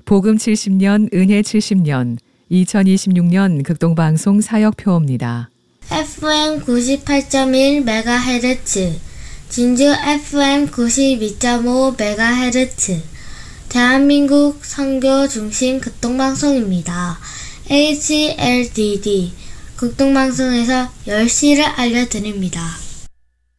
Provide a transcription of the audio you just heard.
복음 70년, 은혜 70년, 2026년 극동방송 사역표입니다. FM 98.1MHz, 진주 FM 92.5MHz, 대한민국 선교 중심 극동방송입니다. HLDD, 극동방송에서 10시를 알려드립니다.